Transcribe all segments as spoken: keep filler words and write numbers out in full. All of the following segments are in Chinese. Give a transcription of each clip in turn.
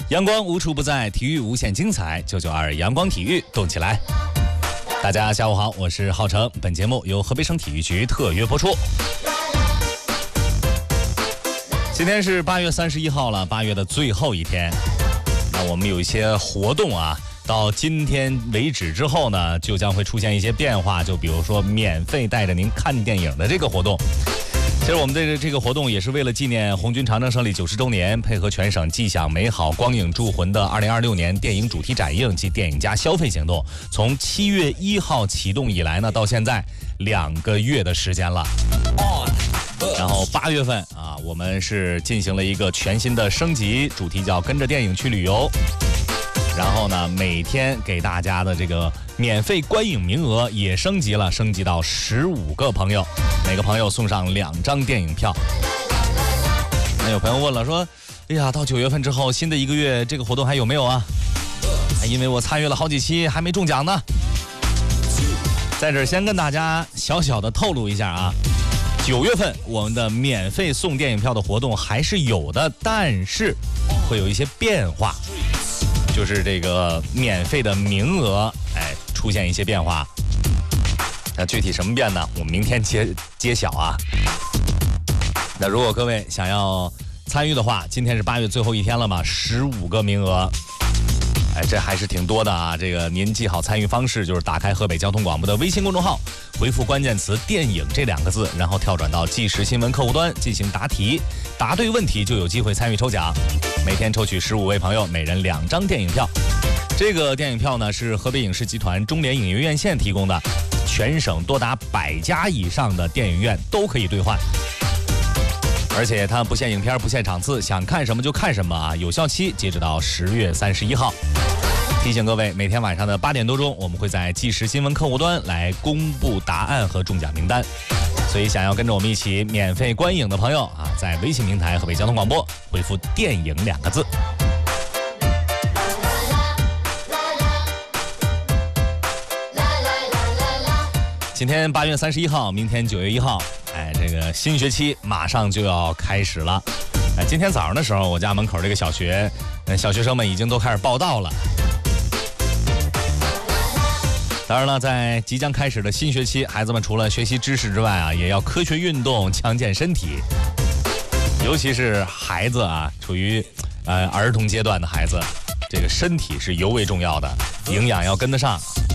阳光无处不在，体育无限精彩。九九二阳光体育，动起来！大家下午好，我是浩成。本节目由河北省体育局特约播出。今天是八月三十一号了，八月的最后一天。那我们有一些活动啊，到今天为止之后呢，就将会出现一些变化。就比如说免费带着您看电影的这个活动。其实我们的这个活动也是为了纪念红军长征胜利九十周年，配合全省既享美好光影铸魂的二零二六年电影主题展映及电影加消费行动，从七月一号启动以来呢，到现在两个月的时间了。然后八月份啊，我们是进行了一个全新的升级，主题叫跟着电影去旅游。然后呢，每天给大家的这个免费观影名额也升级了，升级到十五个朋友，每个朋友送上两张电影票。那有朋友问了，说：“哎呀，到九月份之后，新的一个月这个活动还有没有啊？”因为我参与了好几期，还没中奖呢。在这儿先跟大家小小的透露一下啊，九月份我们的免费送电影票的活动还是有的，但是会有一些变化。就是这个免费的名额，哎，出现一些变化。那具体什么变呢？我们明天揭揭晓啊。那如果各位想要参与的话，今天是八月最后一天了嘛，十五个名额，哎，这还是挺多的啊。这个您记好参与方式，就是打开河北交通广播的微信公众号，回复关键词“电影”这两个字，然后跳转到即时新闻客户端进行答题，答对问题就有机会参与抽奖。每天抽取十五位朋友，每人两张电影票。这个电影票呢是河北影视集团中联影业院线提供的，全省多达百家以上的电影院都可以兑换，而且它不限影片不限场次，想看什么就看什么啊！有效期截止到十月三十一号。提醒各位，每天晚上的八点多钟，我们会在即时新闻客户端来公布答案和中奖名单。所以想要跟着我们一起免费观影的朋友啊，在微信平台河北交通广播回复“电影”两个字。今天八月三十一号，明天九月一号，哎，这个新学期马上就要开始了。哎，今天早上的时候，我家门口这个小学，小学生们已经都开始报到了。当然了，在即将开始的新学期，孩子们除了学习知识之外啊，也要科学运动，强健身体。尤其是孩子啊，处于呃儿童阶段的孩子，这个身体是尤为重要的，营养要跟得上。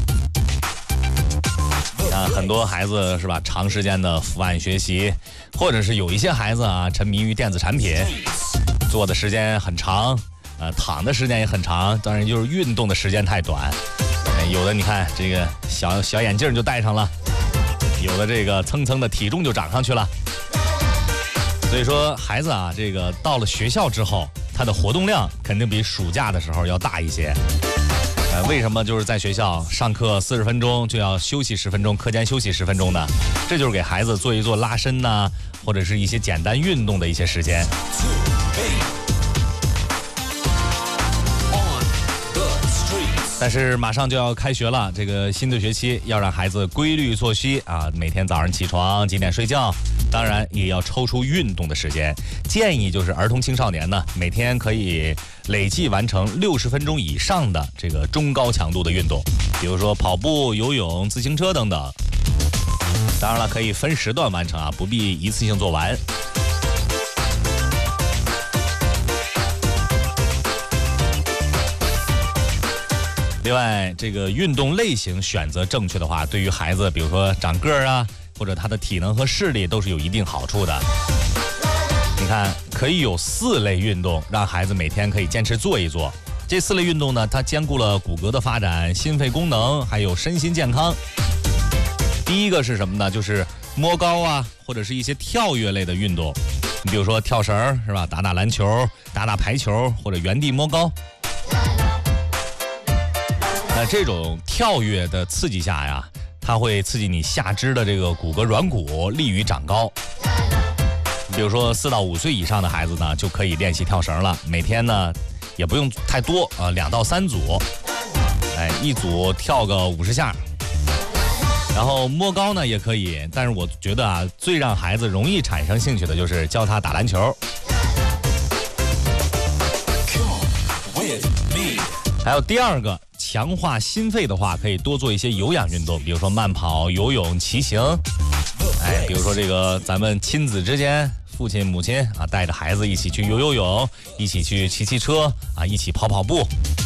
啊，很多孩子是吧，长时间的伏案学习，或者是有一些孩子啊，沉迷于电子产品，坐的时间很长，呃，躺的时间也很长，当然就是运动的时间太短。有的你看这个小小眼镜就戴上了，有的这个蹭蹭的体重就长上去了。所以说孩子啊，这个到了学校之后，他的活动量肯定比暑假的时候要大一些。呃，为什么就是在学校上课四十分钟就要休息十分钟，课间休息十分钟呢？这就是给孩子做一做拉伸呐、啊，或者是一些简单运动的一些时间。但是马上就要开学了，这个新的学期要让孩子规律作息啊，每天早上起床几点睡觉，当然也要抽出运动的时间。建议就是儿童青少年呢，每天可以累计完成六十分钟以上的这个中高强度的运动，比如说跑步、游泳、自行车等等。当然了，可以分时段完成啊，不必一次性做完。另外，这个运动类型选择正确的话，对于孩子，比如说长个儿啊，或者他的体能和视力都是有一定好处的。你看，可以有四类运动，让孩子每天可以坚持做一做。这四类运动呢，它兼顾了骨骼的发展、心肺功能，还有身心健康。第一个是什么呢？就是摸高啊，或者是一些跳跃类的运动。你比如说跳绳是吧？打打篮球、打打排球，或者原地摸高。那这种跳跃的刺激下呀，它会刺激你下肢的这个骨骼软骨，利于长高。比如说四到五岁以上的孩子呢，就可以练习跳绳了。每天呢，也不用太多啊，两到三组，哎，一组跳个五十下。然后摸高呢也可以，但是我觉得啊，最让孩子容易产生兴趣的就是教他打篮球。 还有第二个，强化心肺的话，可以多做一些有氧运动，比如说慢跑、游泳、骑行。哎，比如说这个咱们亲子之间，父亲母亲啊带着孩子一起去游游泳，一起去骑骑车啊，一起跑跑步。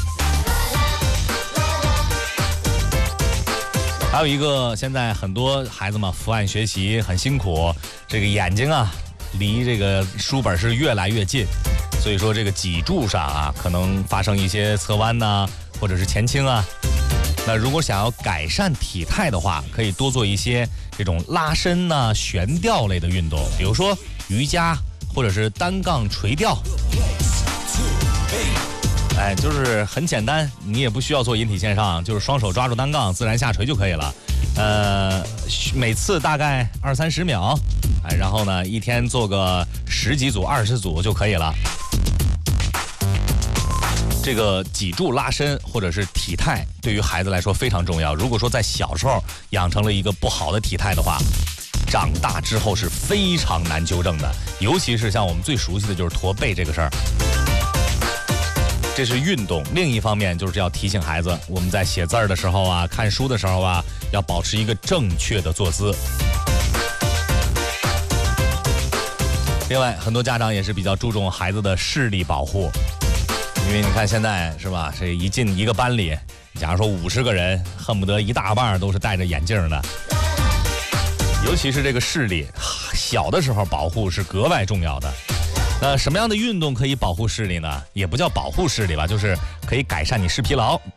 还有一个，现在很多孩子嘛伏案学习很辛苦，这个眼睛啊离这个书本是越来越近，所以说这个脊柱上啊可能发生一些侧弯呐、啊，或者是前倾啊。那如果想要改善体态的话，可以多做一些这种拉伸呐、啊、悬吊类的运动，比如说瑜伽或者是单杠垂吊。哎，就是很简单，你也不需要做引体向上，就是双手抓住单杠自然下垂就可以了。呃，每次大概二三十秒，哎，然后呢，一天做个十几组、二十组就可以了。这个脊柱拉伸或者是体态，对于孩子来说非常重要。如果说在小时候养成了一个不好的体态的话，长大之后是非常难纠正的。尤其是像我们最熟悉的就是驼背这个事儿。这是运动，另一方面就是要提醒孩子，我们在写字儿的时候啊，看书的时候啊，要保持一个正确的坐姿。另外，很多家长也是比较注重孩子的视力保护，因为你看现在是吧，这一进一个班里，假如说五十个人，恨不得一大半都是戴着眼镜的。尤其是这个视力，小的时候保护是格外重要的。那什么样的运动可以保护视力呢？也不叫保护视力吧，就是可以改善你视疲劳。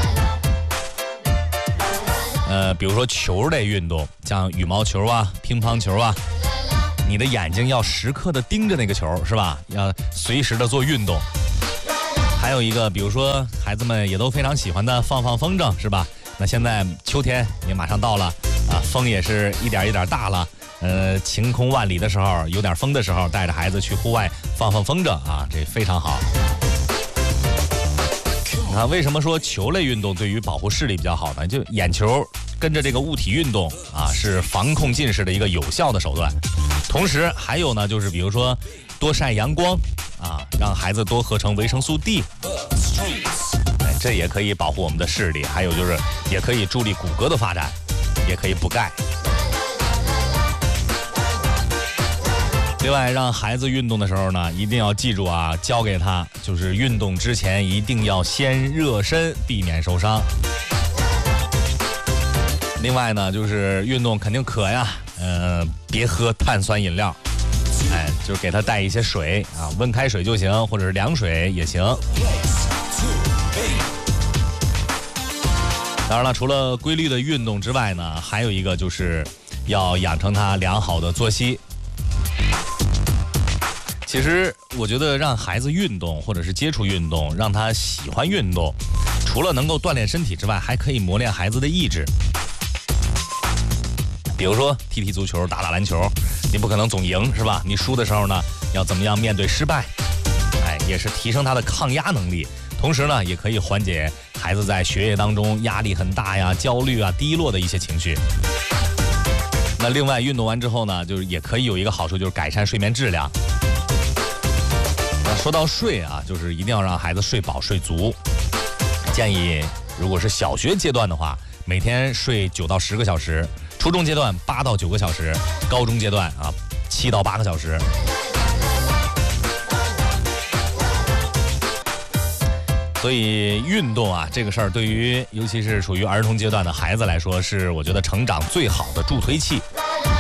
呃，比如说球类运动，像羽毛球啊、乒乓球啊，你的眼睛要时刻的盯着那个球，是吧？要随时的做运动。还有一个，比如说孩子们也都非常喜欢的放放风筝，是吧？那现在秋天也马上到了啊，风也是一点一点大了。呃，晴空万里的时候，有点风的时候，带着孩子去户外放放风筝啊，这非常好。你看，为什么说球类运动对于保护视力比较好呢？就眼球跟着这个物体运动啊，是防控近视的一个有效的手段。同时还有呢，就是比如说多晒阳光啊，让孩子多合成维生素 D， 哎，这也可以保护我们的视力。还有就是也可以助力骨骼的发展，也可以补钙。另外，让孩子运动的时候呢，一定要记住啊，教给他就是运动之前一定要先热身，避免受伤。另外呢，就是运动肯定渴呀，呃，别喝碳酸饮料，哎，就是给他带一些水啊，温开水就行，或者是凉水也行。当然了，除了规律的运动之外呢，还有一个就是要养成他良好的作息。其实我觉得让孩子运动或者是接触运动，让他喜欢运动，除了能够锻炼身体之外，还可以磨练孩子的意志。比如说踢踢足球、打打篮球，你不可能总赢是吧？你输的时候呢，要怎么样面对失败？哎，也是提升他的抗压能力，同时呢，也可以缓解孩子在学业当中压力很大呀、焦虑啊、低落的一些情绪。那另外运动完之后呢，就是也可以有一个好处，就是改善睡眠质量。说到睡啊，就是一定要让孩子睡饱睡足。建议如果是小学阶段的话，每天睡九到十个小时；初中阶段八到九个小时；高中阶段啊七到八个小时。所以运动啊这个事儿，对于尤其是处于儿童阶段的孩子来说，是我觉得成长最好的助推器。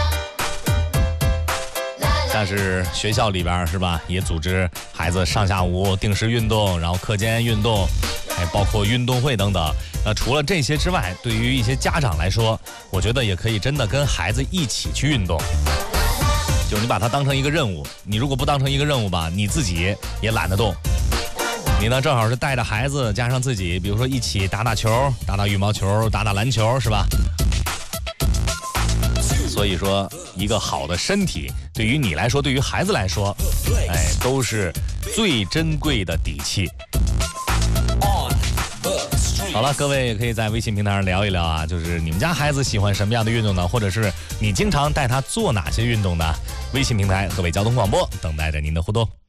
像是学校里边是吧，也组织孩子上下午定时运动，然后课间运动，还包括运动会等等。那除了这些之外，对于一些家长来说，我觉得也可以真的跟孩子一起去运动，就是你把它当成一个任务。你如果不当成一个任务吧，你自己也懒得动。你呢正好是带着孩子加上自己，比如说一起打打球、打打羽毛球、打打篮球，是吧？所以说，一个好的身体对于你来说，对于孩子来说，哎，都是最珍贵的底气。好了，各位也可以在微信平台上聊一聊啊，就是你们家孩子喜欢什么样的运动呢？或者是你经常带他做哪些运动呢？微信平台河北交通广播等待着您的互动。